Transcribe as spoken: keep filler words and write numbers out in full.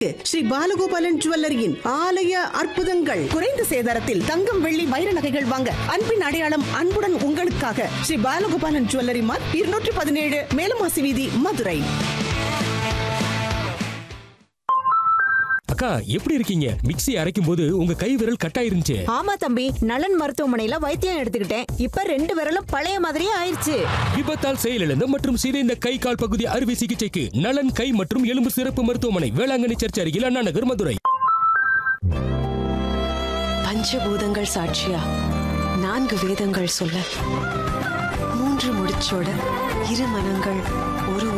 ஸ்ரீ பாலகோபாலன் ஜுவல்லரியின் ஆலய அற்புதங்கள். குறைந்த சேதாரத்தில் தங்கம், வெள்ளி, வைர நகைகள் வாங்க அன்பின் அடையாளம் அன்புடன் உங்களுக்காக ஸ்ரீ பாலகோபாலன் ஜுவல்லரி மார்க், இருநூற்றி பதினேழு மேலமாசி வீதி, மதுரை. அக்கா எப்படி இருக்கீங்க? மிக்ஸி அரைக்கும் போது உங்க கை விரல் கட்டாயிருந்துச்சு. ஆமா தம்பி, நலன் மருத்துவமனையில வைத்தியம் எடுத்துக்கிட்டேன். இப்ப ரெண்டு விரலும் பழைய மாதிரியே ஆயிருச்சு. விபத்தால் செயலிழந்த மற்றும் சிதைந்த கை கால் பகுதி அறுவை சிகிச்சைக்கு நலன் கை மற்றும் எலும்பு சிறப்பு மருத்துவமனை, வேளாங்கண்ணி சர்ச் அருகில், அண்ணா நகர், மதுரை. பஞ்சபூதங்கள் சாட்சியா நான்கு வேதங்கள் சொல்ல மூன்று முடிச்சோட இரு மனங்கள் ஒரு